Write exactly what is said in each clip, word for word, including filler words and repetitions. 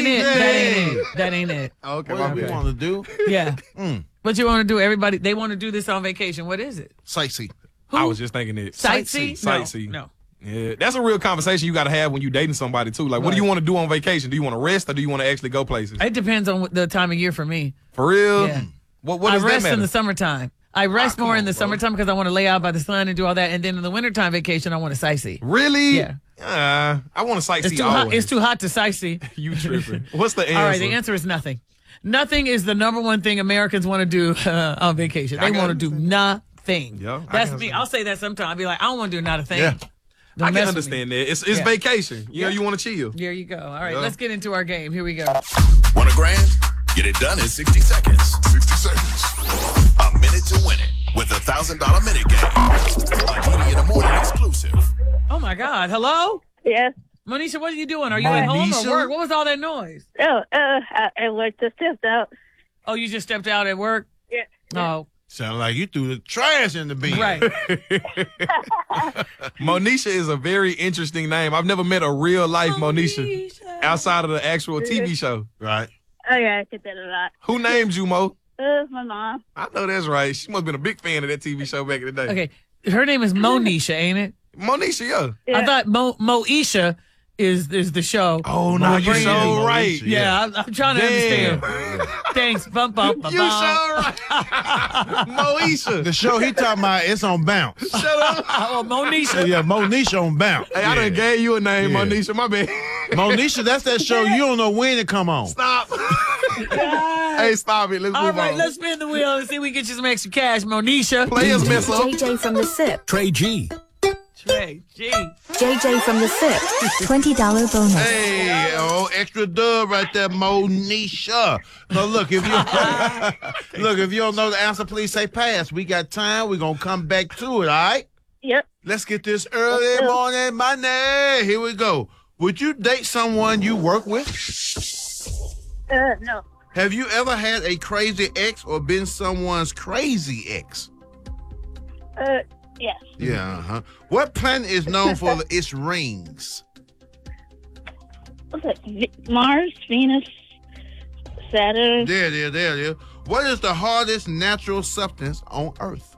it. That ain't it. That ain't it. Okay, What do you want to do? Yeah. Mm. What you want to do? Everybody, they want to do this on vacation. What is it? Sightsee. I was just thinking it. Sightsee? Sightsee. No. no. Yeah, that's a real conversation you got to have when you dating somebody too. Like, what Right. do you want to do on vacation? Do you want to rest or do you want to actually go places? It depends on what the time of year for me. For real? Yeah. What, what I does that rest matter? in the summertime. I rest Ah, more come in the on, bro. summertime because I want to lay out by the sun and do all that. And then in the wintertime vacation, I want to sightsee. Really? Yeah. Uh, I want to sightsee It's too always. hot. It's too hot to sightsee. You tripping. What's the answer? All right, the answer is nothing. Nothing is the number one thing Americans want to do uh, on vacation. I They can want to do nothing. Yeah, I That's can me. understand. I'll say that sometime. I'll be like, I don't want to do not a thing. Yeah. Don't I mess can with understand me. that. It's it's Yeah. vacation. You know, you want to chill. There you go. All right, Yeah. let's get into our game. Here we go. Want a grand? Get it done in sixty seconds. sixty seconds. A minute to win it with a one thousand dollars minute game. A Didi in the Morning exclusive. Oh, my God. Hello? Yes. Monisha, what are you doing? Are you at home Monisha? or work? What was all that noise? Oh, uh, I, I worked just stepped out. Oh, you just stepped out at work? Yeah. Oh, Sound like you threw the trash in the bin. right. Monisha is a very interesting name. I've never met a real life Monisha Monisha. outside of the actual T V show. Right. Oh, yeah, I get that a lot. Who named you, Mo? Uh, my mom. I know that's right. She must have been a big fan of that T V show back in the day. Okay, her name is Monisha, ain't it? Monisha, yeah. Yeah. I thought Mo Moesha is is the show. Oh, no, you brain so is- right. Yeah, I'm, I'm trying to Damn. understand. Thanks. Bump, bump, bump. You so right. Moesha. The show he talking about, it's on bounce. Shut up. Oh, Monisha. Yeah, Monisha on bounce. Hey, I done gave you a name, Yeah. Monisha. My bad. Monisha, that's that show you don't know when it come on. Stop. Hey, stop it. Let's All move right, on. let's spin the wheel and see if we can get you some extra cash, Monisha. Players mess up. J J from the S I P. Trey G. Trey, G. J J from the S I P. twenty dollars bonus. Hey, oh, extra dub right there, Monisha. So look, if you look, if you don't know the answer, please say pass. We got time. We're gonna come back to it, all right? Yep. Let's get this early morning money. Here we go. Would you date someone you work with? Uh, no. Have you ever had a crazy ex or been someone's crazy ex? Uh, yes. Yeah, uh-huh. What planet is known for the, its rings? What's that? V- Mars, Venus, Saturn. There, there, there, there. What is the hardest natural substance on Earth?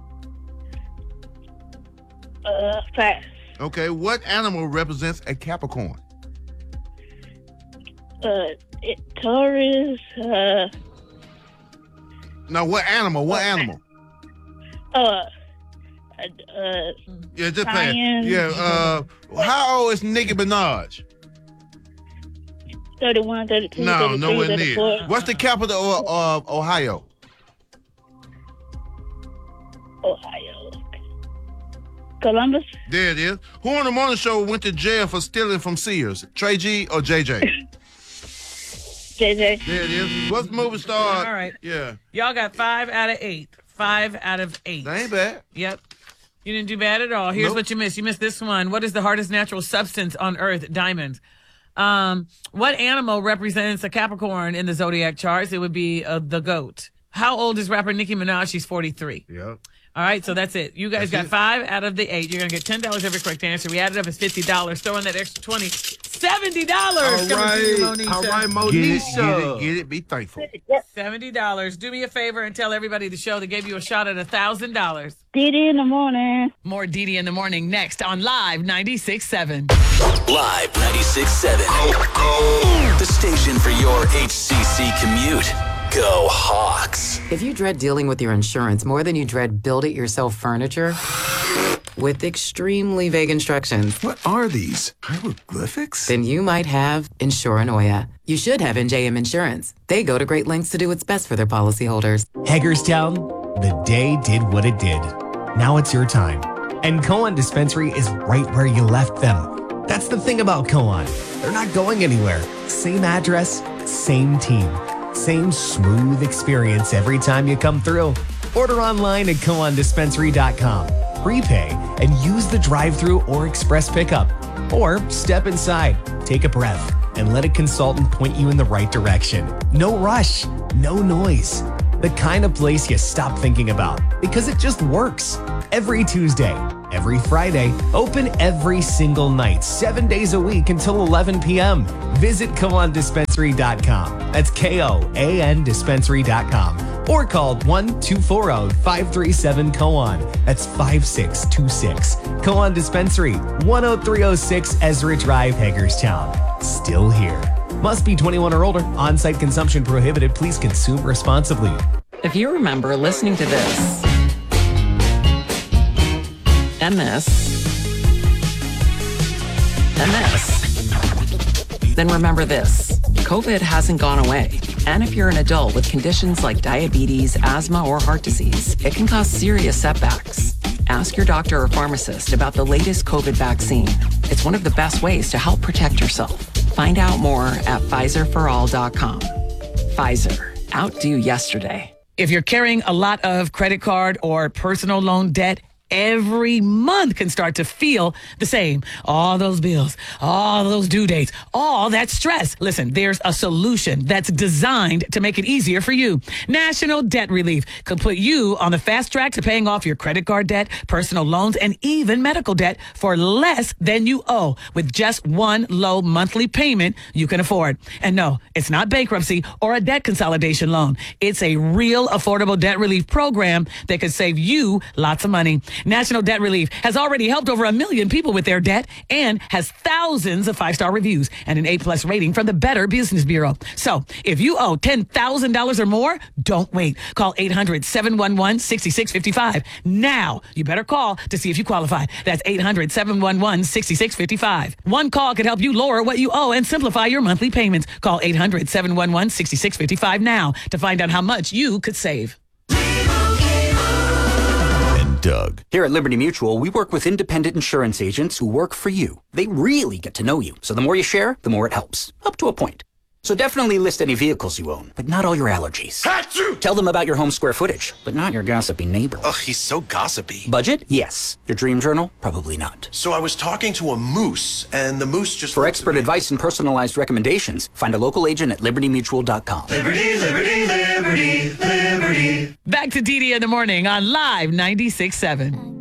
Uh, pass. Okay, what animal represents a Capricorn? Uh, it, Taurus. Uh, No, what animal? What animal? uh, uh, uh Yeah, just play. Lion. Yeah, uh, how old is Nicki Minaj? thirty-one, thirty-two, No, thirty-three, nowhere thirty-four. near. What's the capital of, of Ohio? Ohio. Columbus. There it is. Who on the morning show went to jail for stealing from Sears? Trey G or J J? J J. There it is. What's the movie star? All right. Yeah. Y'all got five out of eight. Five out of eight. That ain't bad. Yep. You didn't do bad at all. Here's Nope. what you missed. You missed this one. What is the hardest natural substance on Earth? Diamond. Um, what animal represents a Capricorn in the zodiac charts? It would be uh, the goat. How old is rapper Nicki Minaj? She's forty-three. Yeah. All right, so that's it. You guys That's got it. five out of the eight. You're going to get ten dollars every correct answer. We added up as fifty dollars. Throw in that extra twenty. seventy dollars. All right. Monisha. All right, Get it, Monisha. get it, get it. Be thankful. seventy dollars. Do me a favor and tell everybody the show that gave you a shot at one thousand dollars. Didi in the morning. More Didi in the morning next on Live ninety-six seven. Live ninety-six seven. The station for your H C C commute. Go Hawks. If you dread dealing with your insurance more than you dread build-it-yourself furniture, with extremely vague instructions, What are these? Hieroglyphics? then you might have Insuranoia. You should have N J M Insurance. They go to great lengths to do what's best for their policyholders. Hagerstown, the day did what it did. Now it's your time. And Koan Dispensary is right where you left them. That's the thing about Koan. They're not going anywhere. Same address, same team, same smooth experience every time you come through. Order online at koan dispensary dot com. Prepay and use the drive-thru or express pickup. Or step inside, take a breath, and let a consultant point you in the right direction. No rush, no noise. The kind of place you stop thinking about because it just works. Every Tuesday, every Friday, open every single night, seven days a week until eleven p.m. Visit Koan Dispensary dot com. That's K O A N Dispensary dot com. Or call one two four zero, five three seven, C O A N. That's five six two six. Koan Dispensary, one oh three oh six Ezra Drive, Hagerstown. Still here. Must be twenty-one or older. On-site consumption prohibited. Please consume responsibly. If you remember listening to this, and this, and this, then remember this. COVID hasn't gone away. And if you're an adult with conditions like diabetes, asthma, or heart disease, it can cause serious setbacks. Ask your doctor or pharmacist about the latest COVID vaccine. It's one of the best ways to help protect yourself. Find out more at Pfizer for all dot com. Pfizer, outdo yesterday. If you're carrying a lot of credit card or personal loan debt, every month can start to feel the same. All those bills, all those due dates, all that stress. Listen, there's a solution that's designed to make it easier for you. National Debt Relief could put you on the fast track to paying off your credit card debt, personal loans, and even medical debt for less than you owe with just one low monthly payment you can afford. And no, it's not bankruptcy or a debt consolidation loan. It's a real affordable debt relief program that could save you lots of money. National Debt Relief has already helped over a million people with their debt and has thousands of five-star reviews and an A-plus rating from the Better Business Bureau. So if you owe ten thousand dollars or more, don't wait. Call eight hundred, seven one one, six six five five. Now, you better call to see if you qualify. That's eight hundred, seven one one, six six five five. One call could help you lower what you owe and simplify your monthly payments. Call eight hundred, seven one one, six six five five now to find out how much you could save. Doug. Here at Liberty Mutual, we work with independent insurance agents who work for you. They really get to know you. So the more you share, the more it helps. Up to a point. So definitely list any vehicles you own, but not all your allergies. Achoo! Tell them about your home square footage, but not your gossipy neighbor. Ugh, he's so gossipy. Budget? Yes. Your dream journal? Probably not. So I was talking to a moose, and the moose just... For expert advice and personalized recommendations, find a local agent at liberty mutual dot com. Liberty, liberty, liberty, liberty. Back to D D in the morning on Live ninety-six point seven.